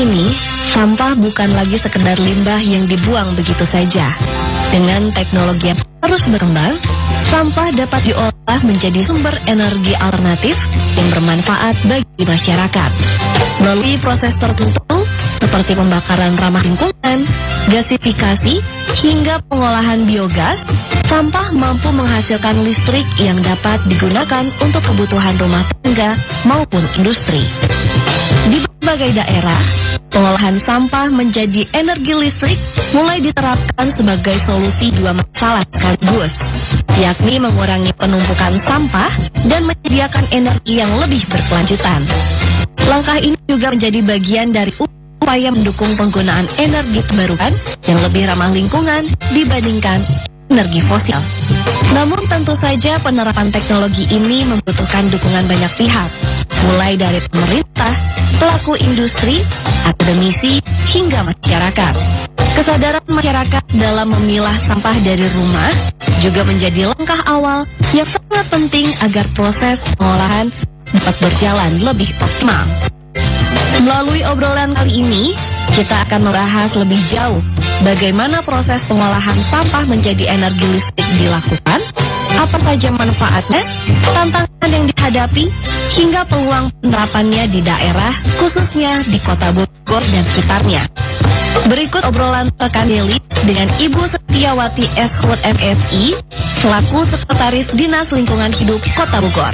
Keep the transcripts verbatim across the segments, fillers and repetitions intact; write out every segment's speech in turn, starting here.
ini, sampah bukan lagi sekedar limbah yang dibuang begitu saja. Dengan teknologi yang terus berkembang, sampah dapat diolah menjadi sumber energi alternatif yang bermanfaat bagi masyarakat. Melalui proses tertentu, seperti pembakaran ramah lingkungan, gasifikasi, hingga pengolahan biogas, sampah mampu menghasilkan listrik yang dapat digunakan untuk kebutuhan rumah tangga maupun industri. Di berbagai daerah, pengolahan sampah menjadi energi listrik mulai diterapkan sebagai solusi dua masalah sekaligus, yakni mengurangi penumpukan sampah dan menyediakan energi yang lebih berkelanjutan. Langkah ini juga menjadi bagian dari upaya mendukung penggunaan energi terbarukan yang lebih ramah lingkungan dibandingkan energi fosil. Namun tentu saja penerapan teknologi ini membutuhkan dukungan banyak pihak, mulai dari pemerintah, pelaku industri, akademisi, hingga masyarakat. Kesadaran masyarakat dalam memilah sampah dari rumah juga menjadi langkah awal yang sangat penting agar proses pengolahan dapat berjalan lebih optimal. Melalui obrolan kali ini, kita akan membahas lebih jauh bagaimana proses pengolahan sampah menjadi energi listrik dilakukan, apa saja manfaatnya, tantangan yang dihadapi, hingga peluang penerapannya di daerah, khususnya di Kota Bogor dan sekitarnya. Berikut obrolan rekan Deli dengan Ibu Setiawati S. Hut M Si selaku Sekretaris Dinas Lingkungan Hidup Kota Bogor.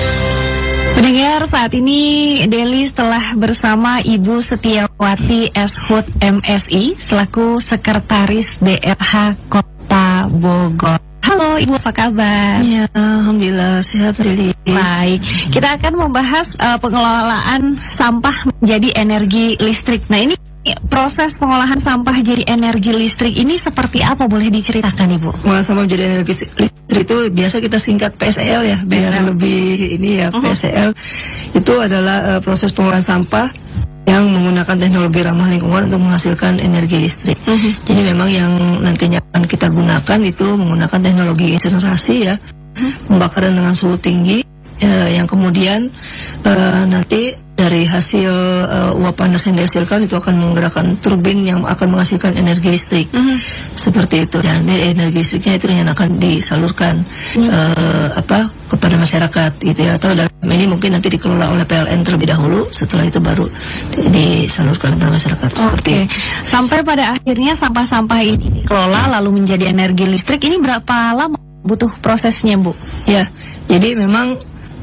Pendengar, saat ini Deli telah bersama Ibu Setiawati S. Hut M Si selaku Sekretaris D R H Kota Bogor. Halo Ibu, apa kabar? Ya, alhamdulillah sehat Deli. Baik, kita akan membahas uh, pengelolaan sampah menjadi energi listrik. Nah, ini proses pengolahan sampah jadi energi listrik ini seperti apa, boleh diceritakan Ibu? Pengolahan sampah menjadi energi listrik itu biasa kita singkat P S E L ya, biar P S E L. lebih ini ya. Uh-huh. P S E L itu adalah uh, proses pengolahan sampah yang menggunakan teknologi ramah lingkungan untuk menghasilkan energi listrik. Uh-huh. Jadi memang yang nantinya akan kita gunakan itu menggunakan teknologi insinerasi ya, uh-huh. pembakaran dengan suhu tinggi, uh, yang kemudian uh, nanti dari hasil uh, uap panas yang dihasilkan itu akan menggerakkan turbin yang akan menghasilkan energi listrik. Uh-huh. Seperti itu. Jadi energi listriknya itu yang akan disalurkan uh-huh. uh, apa kepada masyarakat gitu ya, atau dalam ini mungkin nanti dikelola oleh P L N terlebih dahulu, setelah itu baru disalurkan kepada masyarakat. Oke. Seperti itu. Sampai pada akhirnya sampah-sampah ini dikelola lalu menjadi energi listrik, ini berapa lama butuh prosesnya, Bu? Ya, jadi memang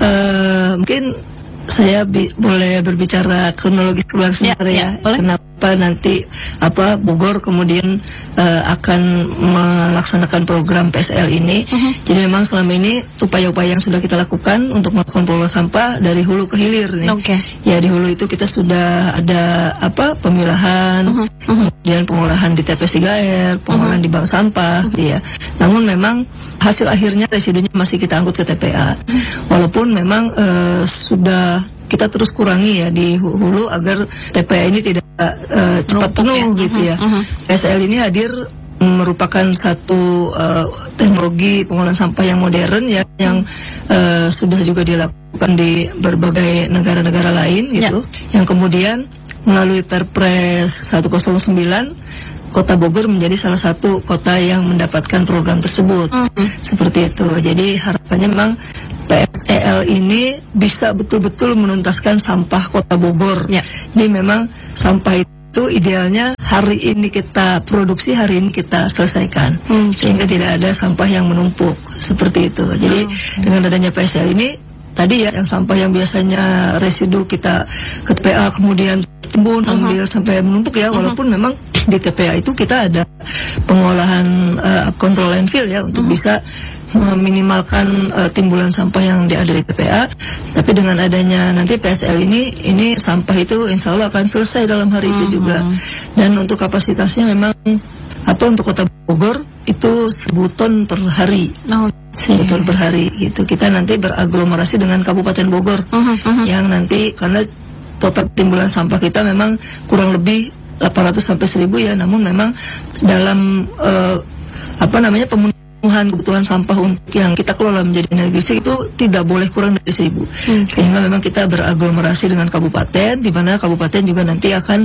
uh, mungkin saya bi- boleh berbicara kronologis keluar sebentar ya, ya, ya. Kenapa nanti apa Bogor kemudian uh, akan melaksanakan program P S L ini. Uh-huh. Jadi memang selama ini upaya-upaya yang sudah kita lakukan untuk melakukan pengelolaan sampah dari hulu ke hilir nih. Okay. Ya, di hulu itu kita sudah ada apa pemilahan, uh-huh. Uh-huh. kemudian pengolahan di T P S tiga R, pengolahan uh-huh. di bank sampah, uh-huh. ya. Namun memang hasil akhirnya residunya masih kita angkut ke T P A. Walaupun memang uh, sudah kita terus kurangi ya di hulu agar T P A ini tidak uh, cepat Rumpuk penuh ya. gitu ya. Uh-huh. P S L ini hadir merupakan satu uh, teknologi pengolahan sampah yang modern ya, yang uh, sudah juga dilakukan di berbagai negara-negara lain gitu. Ya. Yang kemudian melalui Perpres seratus sembilan Kota Bogor menjadi salah satu kota yang mendapatkan program tersebut. Uh-huh. Seperti itu. Jadi harapannya memang P S E L ini bisa betul-betul menuntaskan sampah Kota Bogor. Ya. Jadi memang sampah itu idealnya hari ini kita produksi, hari ini kita selesaikan. Hmm. Sehingga tidak ada sampah yang menumpuk. Seperti itu. Jadi uh-huh. dengan adanya P S E L ini, tadi ya yang sampah yang biasanya residu kita ke T P A kemudian timbun uh-huh. sambil sampai menumpuk ya, uh-huh. walaupun memang di T P A itu kita ada pengolahan uh, kontrol landfill ya untuk uh-huh. bisa meminimalkan uh, timbulan sampah yang ada di T P A. Tapi dengan adanya nanti P S L ini, ini sampah itu insya Allah akan selesai dalam hari uh-huh. itu juga. Dan untuk kapasitasnya memang apa untuk Kota Bogor itu seribu ton per hari. Oh. seribu ton per hari gitu. Kita nanti beraglomerasi dengan Kabupaten Bogor uh-huh, uh-huh. yang nanti karena total timbulan sampah kita memang kurang lebih delapan ratus sampai seribu ya, namun memang dalam uh, apa namanya pemenuhan kebutuhan kebutuhan sampah untuk yang kita kelola menjadi energi listrik itu tidak boleh kurang dari seribu. Hmm. Sehingga memang kita beraglomerasi dengan kabupaten, di mana kabupaten juga nanti akan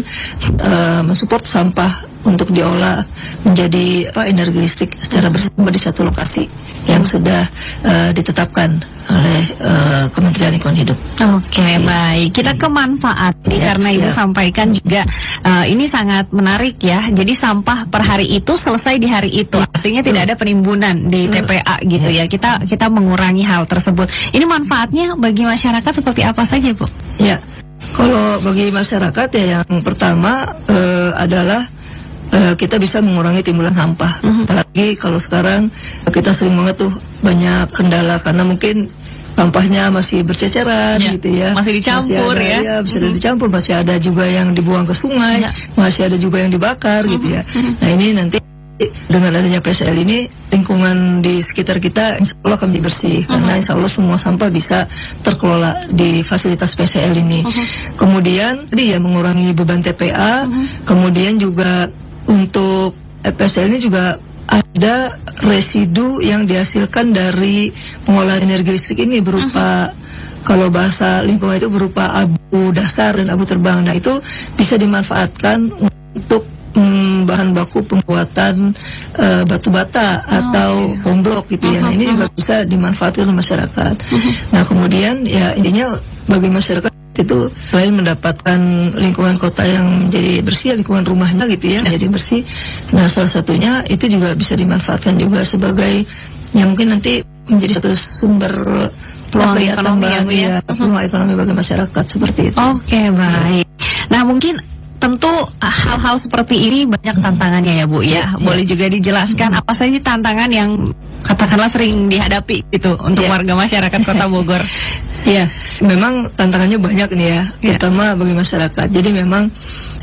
uh, mensupport sampah untuk diolah menjadi apa, energi listrik secara bersama di satu lokasi yang sudah uh, ditetapkan oleh uh, Kementerian Lingkungan Hidup. Oke, okay, baik. Kita ke manfaat ya, karena siap. Ibu sampaikan juga uh, ini sangat menarik ya. Jadi sampah per hari itu selesai di hari itu. Ya. Artinya tidak ada penimbunan di T P A gitu ya. Kita kita mengurangi hal tersebut. Ini manfaatnya bagi masyarakat seperti apa saja, Bu? Ya. Kalau bagi masyarakat ya yang pertama uh, adalah Uh, kita bisa mengurangi timbulan sampah. Uh-huh. Apalagi kalau sekarang kita sering banget tuh banyak kendala karena mungkin sampahnya masih berceceran ya, gitu ya. Masih dicampur masih ada, ya. ya bisa uh-huh. dicampur, masih ada juga yang dibuang ke sungai, ya. Masih ada juga yang dibakar uh-huh. gitu ya. Uh-huh. Nah ini nanti dengan adanya P S L ini lingkungan di sekitar kita insya Allah akan menjadi bersih uh-huh. karena insya Allah semua sampah bisa terkelola di fasilitas P S L ini. Uh-huh. Kemudian tadi ya mengurangi beban T P A, uh-huh. kemudian juga untuk P S L ini juga ada residu yang dihasilkan dari pengolahan energi listrik ini berupa uh-huh. kalau bahasa lingkungan itu berupa abu dasar dan abu terbang. Nah itu bisa dimanfaatkan untuk mm, bahan baku pembuatan uh, batu bata oh, atau okay. foam block gitu ya. Uh-huh. Nah ini juga bisa dimanfaatkan oleh masyarakat. Uh-huh. Nah kemudian ya intinya bagi masyarakat itu selain mendapatkan lingkungan kota yang menjadi bersih, lingkungan rumahnya gitu ya, ya. Jadi bersih. Nah salah satunya itu juga bisa dimanfaatkan juga sebagai yang mungkin nanti menjadi satu sumber peluang ekonomi ya, ya peluang ekonomi bagi masyarakat seperti itu. Oke okay, baik. Nah mungkin tentu hal-hal seperti ini banyak tantangannya ya Bu ya. Boleh juga dijelaskan apa saja tantangan yang katakanlah sering dihadapi gitu untuk ya. Warga masyarakat Kota Bogor. Ya, memang tantangannya banyak nih ya, ya. Terutama bagi masyarakat. Jadi memang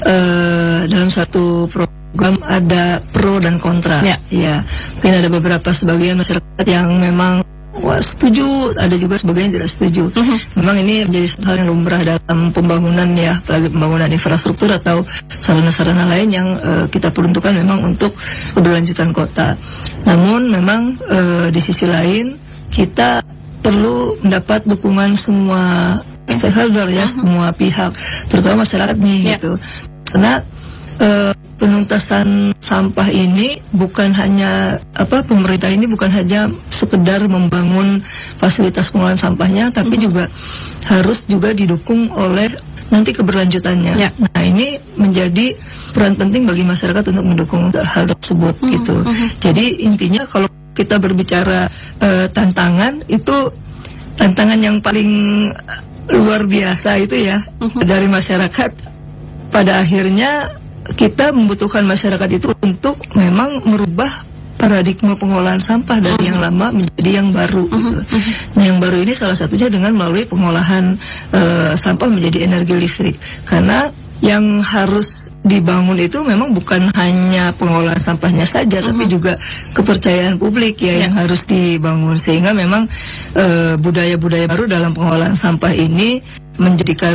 uh, dalam satu program ada pro dan kontra. Ya. Ya, mungkin ada beberapa sebagian masyarakat yang memang wah, setuju, ada juga sebagian tidak setuju. Uh-huh. Memang ini menjadi hal yang lumrah dalam pembangunan ya, apalagi pembangunan infrastruktur atau sarana-sarana lain yang uh, kita peruntukkan memang untuk keberlanjutan kota. Namun memang uh, di sisi lain kita perlu mendapat dukungan semua stakeholder ya, uh-huh. semua pihak, terutama masyarakat nih yeah. gitu. Karena uh, penuntasan sampah ini bukan hanya apa pemerintah ini bukan hanya sekedar membangun fasilitas pengolahan sampahnya, tapi uh-huh. juga harus juga didukung oleh nanti keberlanjutannya. Yeah. Nah ini menjadi peran penting bagi masyarakat untuk mendukung hal tersebut uh-huh. gitu. Uh-huh. Jadi intinya kalau kita berbicara uh, tantangan itu tantangan yang paling luar biasa itu ya uh-huh. dari masyarakat. Pada akhirnya kita membutuhkan masyarakat itu untuk memang merubah paradigma pengolahan sampah dari uh-huh. yang lama menjadi yang baru uh-huh. gitu. Uh-huh. Nah yang baru ini salah satunya dengan melalui pengolahan uh, sampah menjadi energi listrik. Karena yang harus dibangun itu memang bukan hanya pengolahan sampahnya saja, uh-huh. tapi juga kepercayaan publik ya, ya yang harus dibangun, sehingga memang e, budaya-budaya baru dalam pengolahan sampah ini menjadikan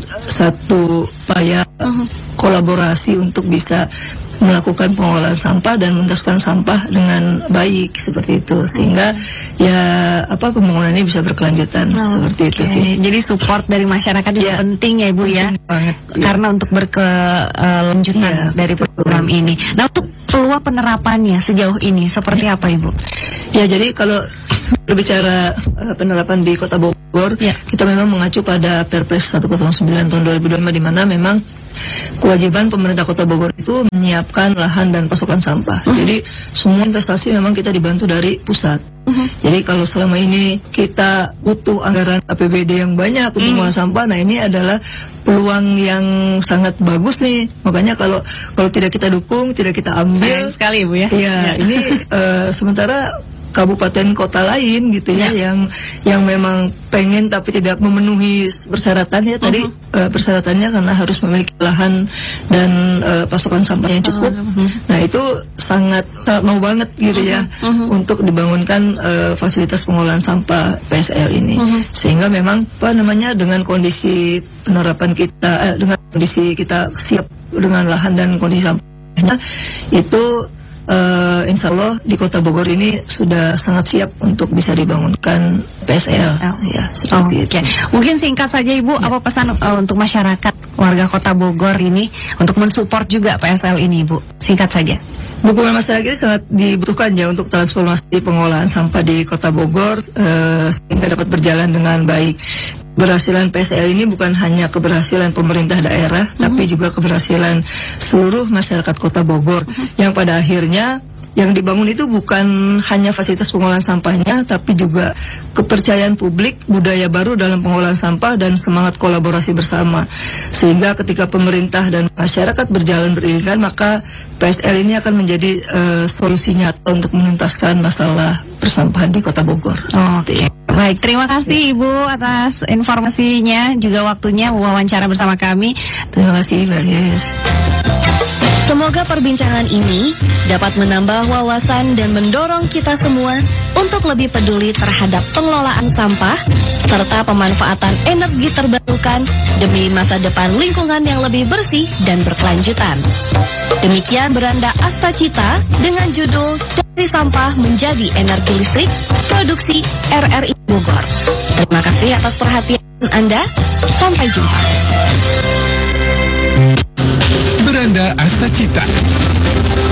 satu upaya uh-huh. kolaborasi untuk bisa melakukan pengolahan sampah dan menuntaskan sampah dengan baik seperti itu, sehingga ya apa pembangunan ini bisa berkelanjutan oh, seperti okay. itu sih. Jadi support dari masyarakat juga ya, penting ya Ibu ya, banget, karena ya. Untuk berkelanjutan ya, dari program betul. Ini. Nah untuk peluang penerapannya sejauh ini seperti ya. Apa Ibu? Ya jadi kalau berbicara uh, penerapan di Kota Bogor, ya. Kita memang mengacu pada Perpres seratus sembilan tahun dua ribu dua puluh lima di mana memang kewajiban pemerintah Kota Bogor itu menyiapkan lahan dan pasokan sampah. Uh-huh. Jadi semua investasi memang kita dibantu dari pusat. Uh-huh. Jadi kalau selama ini kita butuh anggaran A P B D yang banyak untuk uh-huh. mengolah sampah, nah ini adalah peluang yang sangat bagus nih. Makanya kalau kalau tidak kita dukung, tidak kita ambil, sayang sekali Bu ya. Ya, ya. Ini uh, sementara kabupaten kota lain gitu ya, ya yang yang memang pengen tapi tidak memenuhi persyaratan ya tadi uh-huh. uh, persyaratannya karena harus memiliki lahan dan uh, pasokan sampah yang cukup. Uh-huh. Nah itu sangat uh, mau banget gitu uh-huh. ya uh-huh. untuk dibangunkan uh, fasilitas pengolahan sampah P S L ini, uh-huh. sehingga memang apa namanya dengan kondisi penerapan kita uh, dengan kondisi kita siap dengan lahan dan kondisi sampahnya itu uh, insya Allah di Kota Bogor ini sudah sangat siap untuk bisa dibangunkan P S L. P S L. Ya, seperti oh, itu. Okay. Mungkin singkat saja Ibu, ya. Apa pesan uh, untuk masyarakat warga Kota Bogor ini untuk mensupport juga P S L ini Ibu? Singkat saja. Dukungan masyarakat ini sangat dibutuhkan ya untuk transformasi pengolahan sampah di Kota Bogor uh, sehingga dapat berjalan dengan baik. Keberhasilan P S L ini bukan hanya keberhasilan pemerintah daerah, mm-hmm. tapi juga keberhasilan seluruh masyarakat Kota Bogor, mm-hmm. yang pada akhirnya yang dibangun itu bukan hanya fasilitas pengolahan sampahnya, tapi juga kepercayaan publik, budaya baru dalam pengolahan sampah, dan semangat kolaborasi bersama. Sehingga ketika pemerintah dan masyarakat berjalan beriringan, maka P S L ini akan menjadi uh, solusi nyata untuk menuntaskan masalah persampahan di Kota Bogor. Oke. Okay. Baik, terima kasih Ibu atas informasinya, juga waktunya wawancara bersama kami. Terima kasih, Mbak Lies. Semoga perbincangan ini dapat menambah wawasan dan mendorong kita semua untuk lebih peduli terhadap pengelolaan sampah serta pemanfaatan energi terbarukan demi masa depan lingkungan yang lebih bersih dan berkelanjutan. Demikian beranda Asta Cita dengan judul Dari Sampah Menjadi Energi Listrik, produksi R R I Bogor. Terima kasih atas perhatian Anda. Sampai jumpa. Beranda Asta Cita.